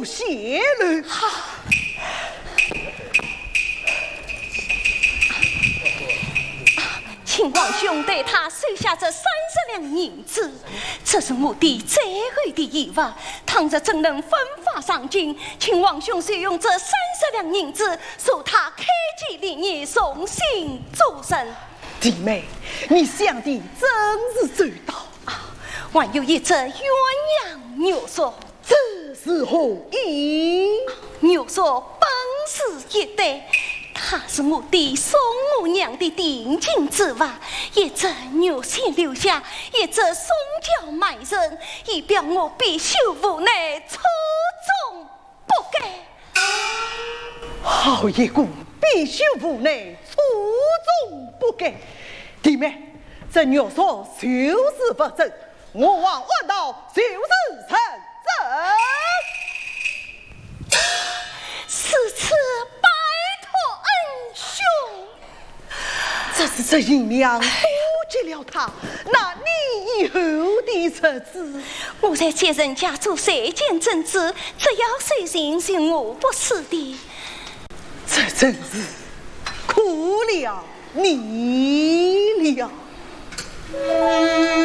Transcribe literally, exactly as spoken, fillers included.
不谢了。 好。请王兄对他收下这三十两银子，这是我的最后的义务。倘若真能分发上京，请王兄使用这三十两银子，助他开启立业，重新做人。 弟妹，你想的真是周到啊！还有一则鸳鸯牛说， 这是何意？ 牛说本是一对。他是我的宋母娘的定情之物，一则牛先留下，一则送交卖人，以表我必须无奈，初衷不改。 好一个必须无奈，初衷不改。弟妹，这牛说就是不正，我往恶道就是成真。 此次拜托恩兄， 这是这银两多给了他，那你以后的日子， 我在接人家做谁见正直，只要谁人是我不是的， 这真是苦了你了。